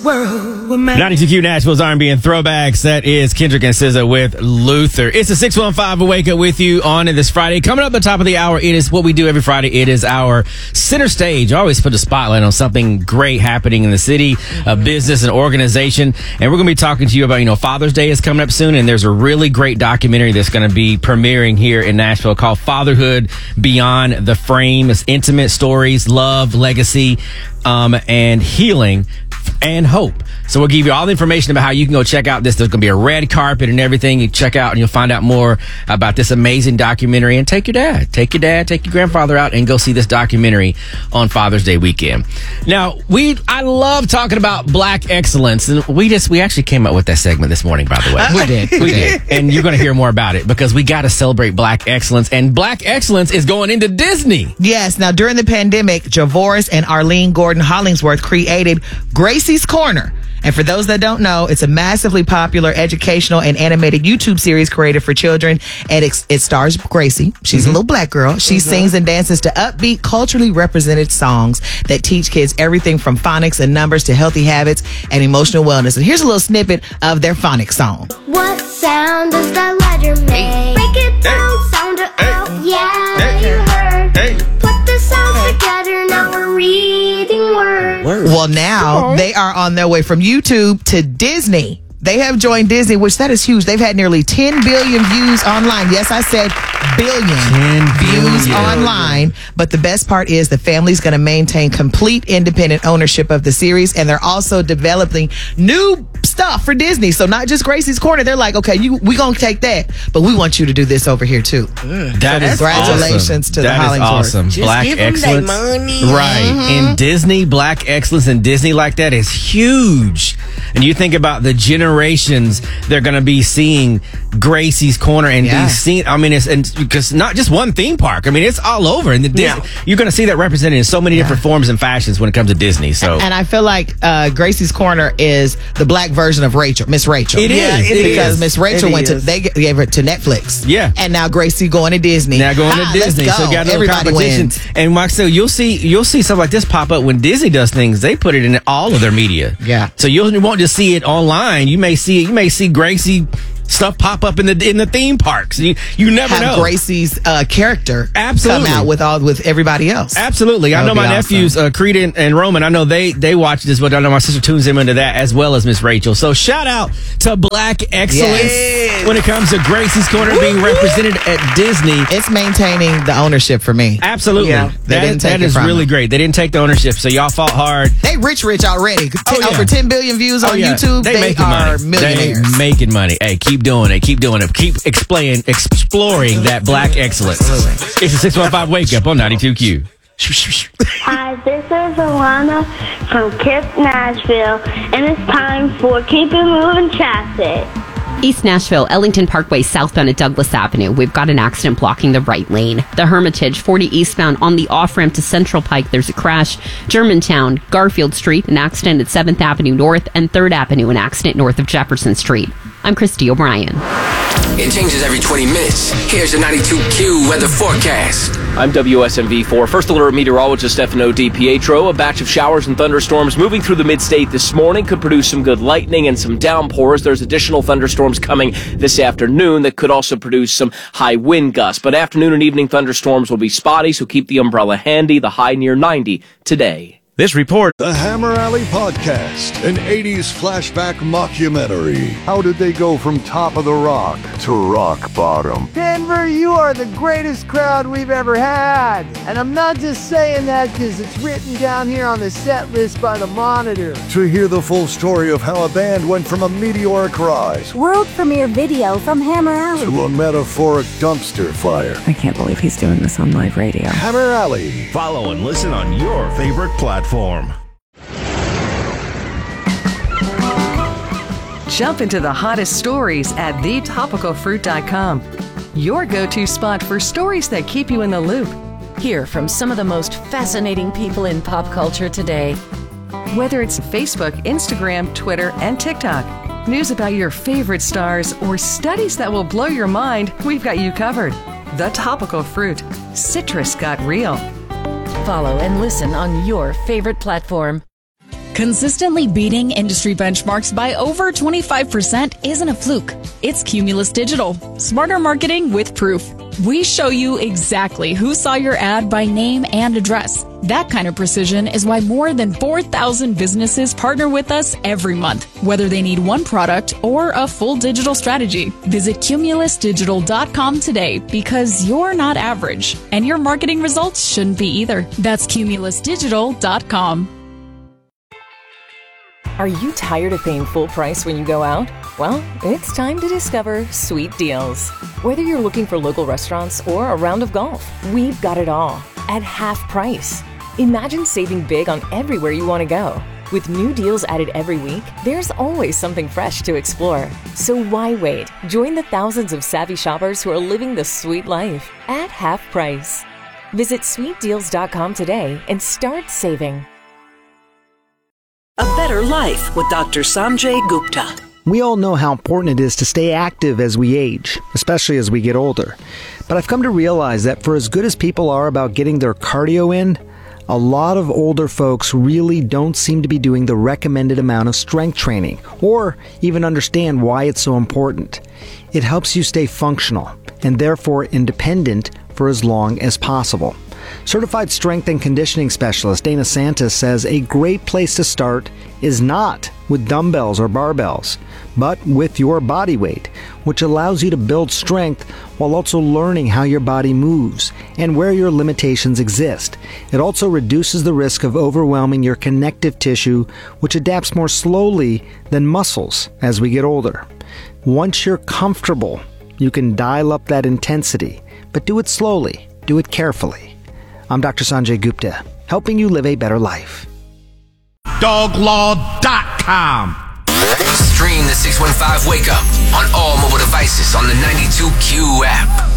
world with my 92Q Nashville's R&B and Throwbacks. That is Kendrick and SZA with Luther. It's a 615 Wake Up with you on this Friday. Coming up at the top of the hour, it is what we do every Friday. It is our center stage. I always put a spotlight on something great happening in the city, a business, an organization. And we're going to be talking to you about, Father's Day is coming up soon. And there's a really great documentary that's going to be premiering here in Nashville called Fatherhood Beyond the Frame. It's intimate stories, love, legacy, and healing and hope. So we'll give you all the information about how you can go check out this. There's going to be a red carpet and everything. You check out and you'll find out more about this amazing documentary. And take your grandfather out and go see this documentary on Father's Day weekend. Now, I love talking about Black excellence. And we actually came up with that segment this morning, by the way. We did. And you're going to hear more about it because we got to celebrate Black excellence. And Black excellence is going into Disney. Yes. Now, during the pandemic, Javoris and Arlene Gordon Hollingsworth created Gracie's Corner. And for those that don't know, it's a massively popular educational and animated YouTube series created for children. And it stars Gracie. She's a little Black girl. She sings and dances to upbeat, culturally represented songs that teach kids everything from phonics and numbers to healthy habits and emotional wellness. And here's a little snippet of their phonics song. What sound does that letter make? Break it down, sound it out. Yeah, you heard. Put the sounds together, now we're reading words. Well, now they are on their way from YouTube to Disney. They have joined Disney, which that is huge. They've had nearly 10 billion views online. Yes, I said billion views online. But the best part is the family's going to maintain complete independent ownership of the series. And they're also developing new stuff for Disney. So not just Gracie's Corner. They're like, okay, we going to take that, but we want you to do this over here too. Congratulations to the Hollingsworth. Awesome. Just Black give them excellence. their money. Right. In Disney, Black excellence in Disney like that is huge. And you think about the generations they're going to be seeing Gracie's Corner and be seen. I mean, it's because not just one theme park. I mean, it's all over. And you're going to see that represented in so many different forms and fashions when it comes to Disney. So, and I feel like Gracie's Corner is the Black version of Rachel, Miss Rachel. It is. Because Miss Rachel they gave it to Netflix. Yeah. And now Gracie going to Disney. Now going to Disney. Let's go. So got a little Everybody competition. wins. And Marcel, you'll see stuff like this pop up when Disney does things. They put it in all of their media. Yeah. So you won't just see it online. You may see Gracie stuff pop up in the theme parks. You never know. Gracie's character absolutely come out with everybody else. Absolutely. I know my nephews, Creed and Roman, I know they watch this, but I know my sister tunes them into that as well as Miss Rachel. So shout out to Black excellence when it comes to Gracie's Corner being represented at Disney. It's maintaining the ownership for me. Absolutely. Yeah. That is really great. They didn't take the ownership, so y'all fought hard. They rich already. Over 10 billion views on YouTube. They are millionaires. They making money. Hey, keep doing it. Keep exploring that Black excellence. It's a 615 Wake Up on 92Q. Hi, this is Alana from KIPP Nashville, and it's time for Keep It Moving Traffic. East Nashville, Ellington Parkway, southbound at Douglas Avenue. We've got an accident blocking the right lane. The Hermitage, 40 eastbound on the off-ramp to Central Pike. There's a crash. Germantown, Garfield Street, an accident at 7th Avenue North, and 3rd Avenue, an accident north of Jefferson Street. I'm Christy O'Brien. It changes every 20 minutes. Here's the 92Q weather forecast. I'm WSMV4 First Alert Meteorologist Stefano DiPietro. A batch of showers and thunderstorms moving through the mid-state this morning could produce some good lightning and some downpours. There's additional thunderstorms coming this afternoon that could also produce some high wind gusts. But afternoon and evening thunderstorms will be spotty, so keep the umbrella handy. The high near 90 today. This report. The Hammer Alley Podcast, an 80s flashback mockumentary. How did they go from top of the rock to rock bottom? Denver, you are the greatest crowd we've ever had. And I'm not just saying that because it's written down here on the set list by the Monitor. To hear the full story of how a band went from a meteoric rise, world premiere video from Hammer Alley, to a metaphoric dumpster fire. I can't believe he's doing this on live radio. Hammer Alley. Follow and listen on your favorite platform. Jump into the hottest stories at thetopicalfruit.com. Your go-to spot for stories that keep you in the loop. Hear from some of the most fascinating people in pop culture today. Whether it's Facebook, Instagram, Twitter, and TikTok, news about your favorite stars, or studies that will blow your mind, we've got you covered. The Topical Fruit. Citrus got real. Follow and listen on your favorite platform. Consistently beating industry benchmarks by over 25% isn't a fluke. It's Cumulus Digital. Smarter marketing with proof. We show you exactly who saw your ad by name and address. That kind of precision is why more than 4,000 businesses partner with us every month, whether they need one product or a full digital strategy. Visit cumulusdigital.com today because you're not average, and your marketing results shouldn't be either. That's cumulusdigital.com. Are you tired of paying full price when you go out? Well, it's time to discover Sweet Deals. Whether you're looking for local restaurants or a round of golf, we've got it all at half price. Imagine saving big on everywhere you want to go. With new deals added every week, there's always something fresh to explore. So why wait? Join the thousands of savvy shoppers who are living the sweet life at half price. Visit sweetdeals.com today and start saving. A Better Life with Dr. Sanjay Gupta. We all know how important it is to stay active as we age, especially as we get older. But I've come to realize that for as good as people are about getting their cardio in, a lot of older folks really don't seem to be doing the recommended amount of strength training, or even understand why it's so important. It helps you stay functional, and therefore independent for as long as possible. Certified strength and conditioning specialist Dana Santos says a great place to start is not with dumbbells or barbells, but with your body weight, which allows you to build strength while also learning how your body moves and where your limitations exist. It also reduces the risk of overwhelming your connective tissue, which adapts more slowly than muscles as we get older. Once you're comfortable, you can dial up that intensity, but do it slowly, do it carefully. I'm Dr. Sanjay Gupta, helping you live a better life. Doglaw.com. Stream the 615 Wake Up on all mobile devices on the 92Q app.